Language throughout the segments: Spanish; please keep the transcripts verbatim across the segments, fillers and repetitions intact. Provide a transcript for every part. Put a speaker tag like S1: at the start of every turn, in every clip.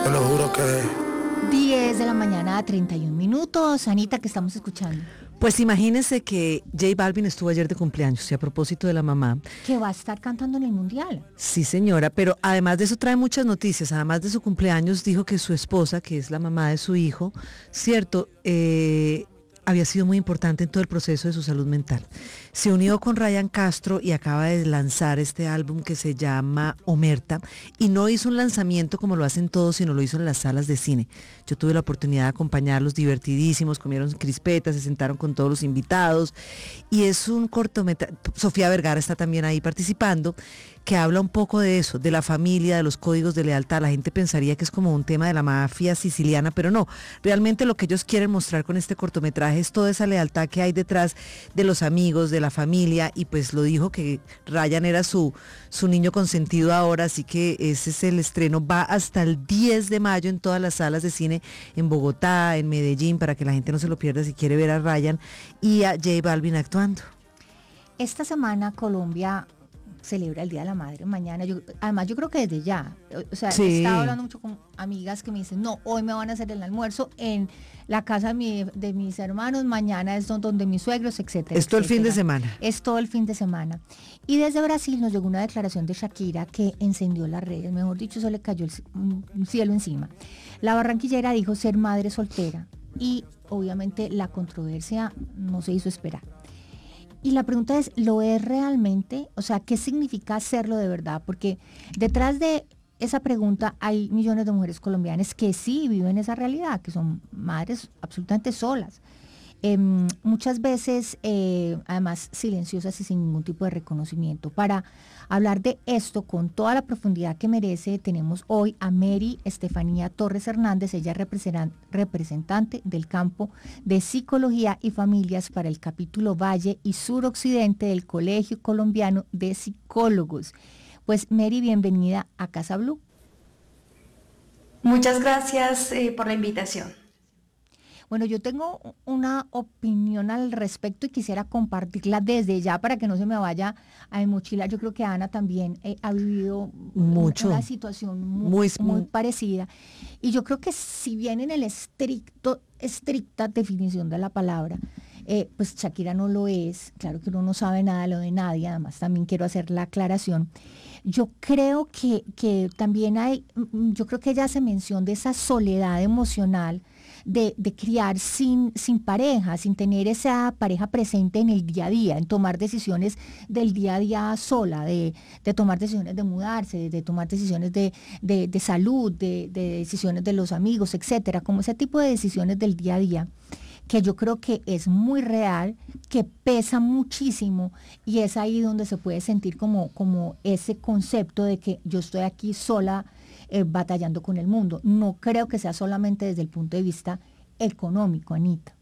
S1: Te lo juro que...
S2: diez de la mañana a treinta y un minutos. Anita, ¿qué estamos escuchando?
S3: Pues imagínense que J Balvin estuvo ayer de cumpleaños y a propósito de la mamá.
S2: Que va a estar cantando en el Mundial.
S3: Sí, señora, pero además de eso trae muchas noticias. Además de su cumpleaños, dijo que su esposa, que es la mamá de su hijo, cierto, eh, había sido muy importante en todo el proceso de su salud mental. Se unió con Ryan Castro y acaba de lanzar este álbum que se llama Omerta, y no hizo un lanzamiento como lo hacen todos, sino lo hizo en las salas de cine. Yo tuve la oportunidad de acompañarlos, divertidísimos, comieron crispetas, se sentaron con todos los invitados, y es un cortometraje. Sofía Vergara está también ahí participando, que habla un poco de eso, de la familia, de los códigos de lealtad. La gente pensaría que es como un tema de la mafia siciliana, pero no. Realmente lo que ellos quieren mostrar con este cortometraje es toda esa lealtad que hay detrás de los amigos, de la familia, y pues lo dijo que Ryan era su, su niño consentido ahora, así que ese es el estreno. Va hasta el diez de mayo en todas las salas de cine en Bogotá, en Medellín, para que la gente no se lo pierda si quiere ver a Ryan y a J Balvin actuando.
S2: Esta semana Colombia celebra el Día de la Madre mañana. Yo, además, yo creo que desde ya, o sea,
S3: Sí.
S2: he estado hablando mucho con amigas que me dicen, no, hoy me van a hacer el almuerzo en la casa de, mi, de mis hermanos, mañana es donde, donde mis suegros, etcétera.
S3: Es todo el fin de semana.
S2: Es todo el fin de semana. Y desde Brasil nos llegó una declaración de Shakira que encendió las redes, mejor dicho, eso le cayó el, un cielo encima. La barranquillera dijo ser madre soltera y obviamente la controversia no se hizo esperar. Y la pregunta es, ¿lo es realmente? O sea, ¿qué significa hacerlo de verdad? Porque detrás de esa pregunta hay millones de mujeres colombianas que sí viven esa realidad, que son madres absolutamente solas. Eh, muchas veces, eh, además, silenciosas y sin ningún tipo de reconocimiento. Para hablar de esto con toda la profundidad que merece, tenemos hoy a Mary Estefanía Torres Hernández. Ella es representan- representante del campo de Psicología y Familias para el capítulo Valle y Suroccidente del Colegio Colombiano de Psicólogos. Pues Mary, bienvenida a Casa Blue.
S4: Muchas gracias eh, por la invitación.
S2: Bueno, yo tengo una opinión al respecto y quisiera compartirla desde ya para que no se me vaya a mi mochila. Yo creo que Ana también eh, ha vivido
S3: Mucho.
S2: una situación muy,
S3: Muy-
S2: muy parecida. Y yo creo que si bien en el estricto, estricta definición de la palabra, eh, pues Shakira no lo es, claro que uno no sabe nada de lo de nadie, además también quiero hacer la aclaración. Yo creo que, que también hay, mm, yo creo que ella hace mención de esa soledad emocional, de, de criar sin, sin pareja, sin tener esa pareja presente en el día a día, en tomar decisiones del día a día sola, de, de tomar decisiones de mudarse, de, de tomar decisiones de, de, de salud, de, de decisiones de los amigos, etcétera, como ese tipo de decisiones del día a día, que yo creo que es muy real, que pesa muchísimo, y es ahí donde se puede sentir como, como ese concepto de que yo estoy aquí sola eh, batallando con el mundo. No creo que sea solamente desde el punto de vista económico, Anita.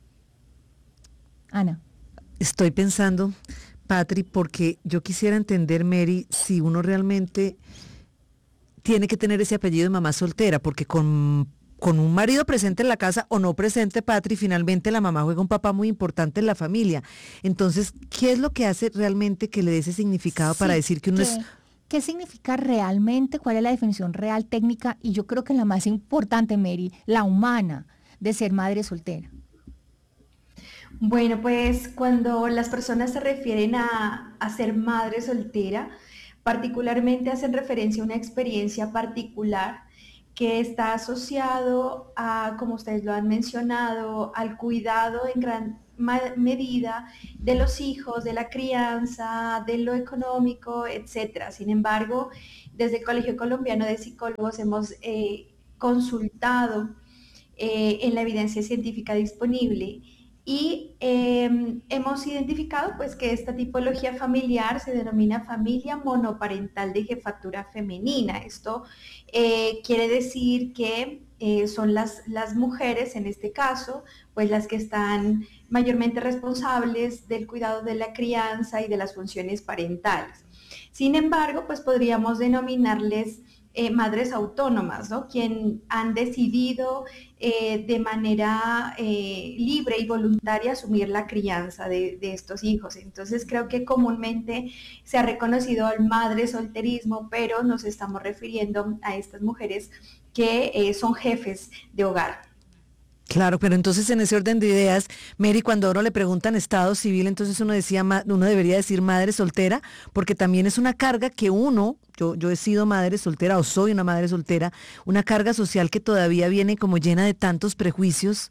S2: Ana.
S3: Estoy pensando, Patri, porque yo quisiera entender, Mary, si uno realmente tiene que tener ese apellido de mamá soltera, porque con, con un marido presente en la casa o no presente, Patri, finalmente la mamá juega un papel muy importante en la familia. Entonces, ¿qué es lo que hace realmente que le dé ese significado
S2: Sí,
S3: para decir que uno
S2: ¿qué,
S3: es...
S2: ¿Qué significa realmente? ¿Cuál es la definición real técnica? Y yo creo que la más importante, Mary, la humana, de ser madre soltera.
S4: Bueno, pues cuando las personas se refieren a, a ser madre soltera, particularmente hacen referencia a una experiencia particular que está asociado a, como ustedes lo han mencionado, al cuidado en gran ma- medida de los hijos, de la crianza, de lo económico, etcétera. Sin embargo, desde el Colegio Colombiano de Psicólogos hemos eh, consultado eh, en la evidencia científica disponible y eh, hemos identificado pues que esta tipología familiar se denomina familia monoparental de jefatura femenina. Esto eh, quiere decir que eh, son las, las mujeres, en este caso, pues las que están mayormente responsables del cuidado de la crianza y de las funciones parentales. Sin embargo, pues podríamos denominarles eh, madres autónomas, ¿no? Quien han decidido eh, de manera eh, libre y voluntaria asumir la crianza de, de estos hijos. Entonces creo que comúnmente se ha reconocido el madre solterismo, pero nos estamos refiriendo a estas mujeres que eh, son jefes de hogar.
S3: Claro, pero entonces en ese orden de ideas, Mary, cuando a uno le preguntan estado civil, entonces uno decía, ma- uno debería decir madre soltera, porque también es una carga que uno, yo, yo he sido madre soltera o soy una madre soltera, una carga social que todavía viene como llena de tantos prejuicios.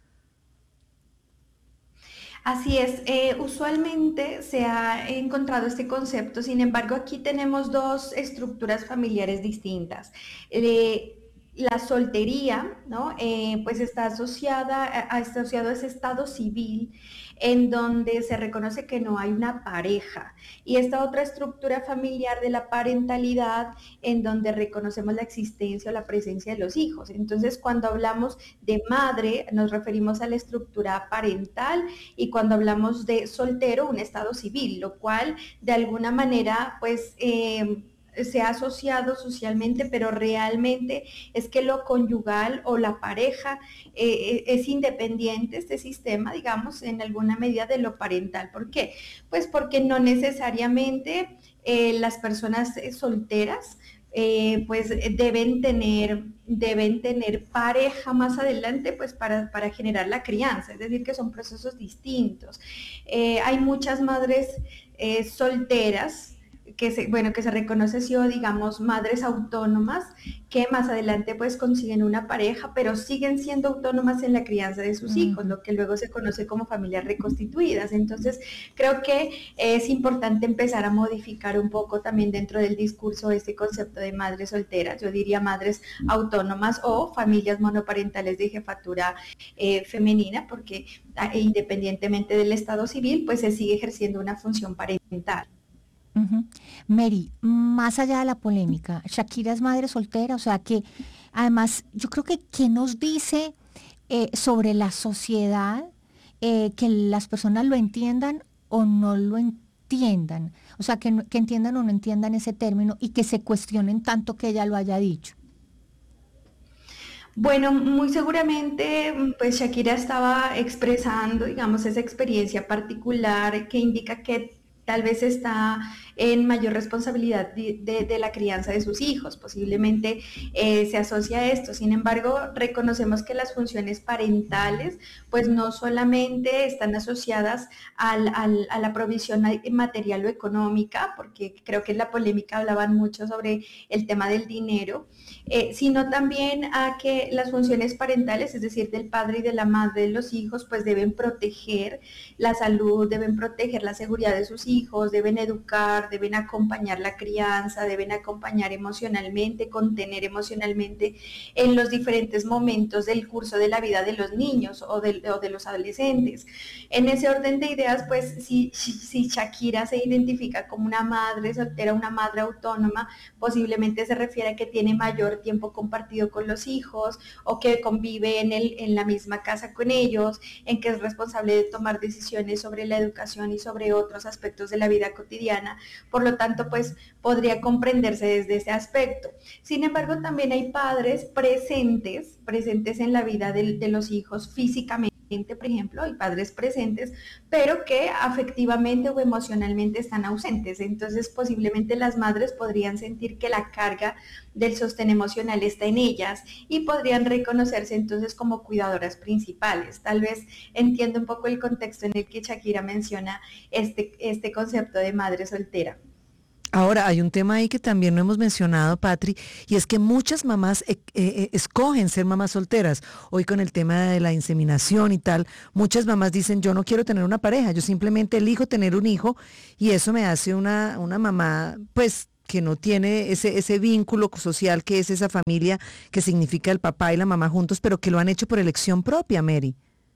S4: Así es, eh, usualmente se ha encontrado este concepto, sin embargo aquí tenemos dos estructuras familiares distintas. Eh, la soltería, ¿no? Eh, pues está asociada, a- asociado a ese estado civil en donde se reconoce que no hay una pareja. Y esta otra estructura familiar de la parentalidad en donde reconocemos la existencia o la presencia de los hijos. Entonces, cuando hablamos de madre, nos referimos a la estructura parental y cuando hablamos de soltero, un estado civil, lo cual de alguna manera, pues, eh, se ha asociado socialmente, pero realmente es que lo conyugal o la pareja eh, es independiente, este sistema, digamos, en alguna medida de lo parental. ¿Por qué? Pues porque no necesariamente eh, las personas eh, solteras eh, pues deben tener, deben tener pareja más adelante pues para, para generar la crianza, es decir, que son procesos distintos. Eh, hay muchas madres eh, solteras que se, bueno, que se reconoce si o digamos madres autónomas que más adelante pues consiguen una pareja, pero siguen siendo autónomas en la crianza de sus hijos,
S2: Ujú.
S4: lo que luego se conoce como familias reconstituidas. Entonces, creo que es importante empezar a modificar un poco también dentro del discurso este concepto de madres solteras, yo diría madres autónomas o familias monoparentales de jefatura eh, femenina, porque eh, independientemente del estado civil, pues se sigue ejerciendo una función parental.
S2: Ujú. Mary, más allá de la polémica, Shakira es madre soltera, o sea que además yo creo que qué nos dice eh, sobre la sociedad eh, que las personas lo entiendan o no lo entiendan, o sea que, no- que entiendan o no entiendan ese término y que se cuestionen tanto que ella lo haya dicho.
S4: Bueno, muy seguramente, mm, pues Shakira estaba expresando, digamos, esa experiencia particular que indica que tal vez está en mayor responsabilidad de, de- de la crianza de sus hijos, posiblemente eh, se asocia a esto. Sin embargo, reconocemos que las funciones parentales, pues no solamente están asociadas al- al- a la provisión ma- material o económica, porque creo que en la polémica hablaban mucho sobre el tema del dinero, eh, sino también a que las funciones parentales, es decir, del padre y de la madre de los hijos, pues deben proteger la salud, deben proteger la seguridad de sus hijos, deben educar, deben acompañar la crianza, deben acompañar emocionalmente, contener emocionalmente en los diferentes momentos del curso de la vida de los niños o de, o de los adolescentes. En ese orden de ideas, pues si, si, si Shakira se identifica como una madre soltera, una madre autónoma, posiblemente se refiere a que tiene mayor tiempo compartido con los hijos o que convive en, el, en la misma casa con ellos, en que es responsable de tomar decisiones sobre la educación y sobre otros aspectos de la vida cotidiana. Por lo tanto, pues podría comprenderse desde ese aspecto. Sin embargo, también hay padres presentes, presentes en la vida de, de los hijos físicamente, por ejemplo, hay padres presentes, pero que afectivamente o emocionalmente están ausentes. Entonces, posiblemente las madres podrían sentir que la carga del sostén emocional está en ellas y podrían reconocerse entonces como cuidadoras principales. Tal vez entiendo un poco el contexto en el que Shakira menciona este, este concepto de madre soltera.
S3: Ahora, hay un tema ahí que también no hemos mencionado, Patri, y es que muchas mamás eh, eh, escogen ser mamás solteras. Hoy con el tema de la inseminación y tal, muchas mamás dicen, yo no quiero tener una pareja, yo simplemente elijo tener un hijo y eso me hace una, una mamá, pues que no tiene ese, ese vínculo social que es esa familia que significa el papá y la mamá juntos, pero que lo han hecho por elección propia, Mary.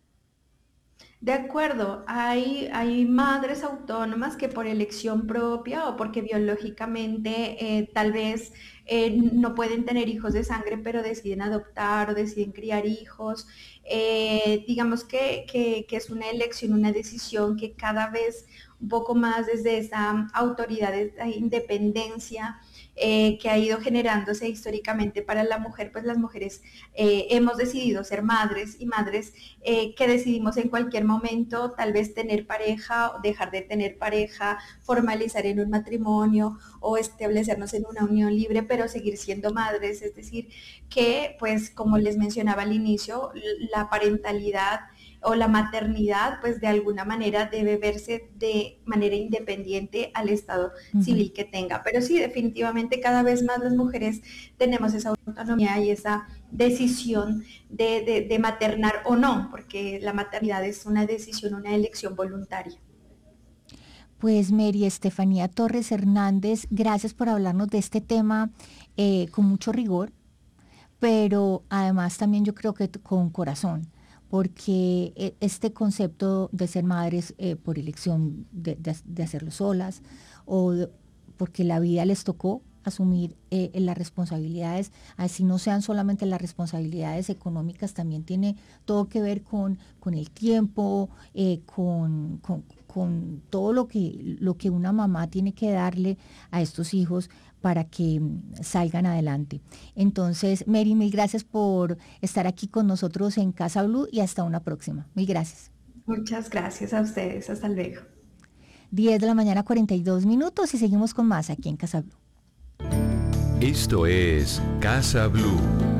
S4: De acuerdo, hay, hay madres autónomas que por elección propia o porque biológicamente eh, tal vez eh, no pueden tener hijos de sangre, pero deciden adoptar o deciden criar hijos. Eh, digamos que, que, que es una elección, una decisión que cada vez un poco más desde esa autoridad, esa independencia, eh, que ha ido generándose históricamente para la mujer, pues las mujeres eh, hemos decidido ser madres y madres eh, que decidimos en cualquier momento tal vez tener pareja, dejar de tener pareja, formalizar en un matrimonio o establecernos en una unión libre, pero seguir siendo madres, es decir, que pues como les mencionaba al inicio, la parentalidad o la maternidad, pues de alguna manera debe verse de manera independiente al estado
S2: Ujú.
S4: civil que tenga. Pero sí, definitivamente cada vez más las mujeres tenemos esa autonomía y esa decisión de, de, de maternar o no, porque la maternidad es una decisión, una elección voluntaria.
S2: Pues Mary Estefanía Torres Hernández, gracias por hablarnos de este tema eh, con mucho rigor, pero además también yo creo que t- con corazón, porque eh, este concepto de ser madres eh, por elección de, de, de hacerlo solas o de- porque la vida les tocó asumir eh, las responsabilidades, así no sean solamente las responsabilidades económicas, también tiene todo que ver con, con el tiempo, eh, con, con, con todo lo que, lo que una mamá tiene que darle a estos hijos para que mm, salgan adelante. Entonces, Mary, mil gracias por estar aquí con nosotros en Casa Blue y hasta una próxima. Mil gracias.
S4: Muchas gracias a ustedes. Hasta luego.
S2: diez de la mañana, cuarenta y dos minutos y seguimos con más aquí en Casa Blue.
S1: Esto es Casa Blue.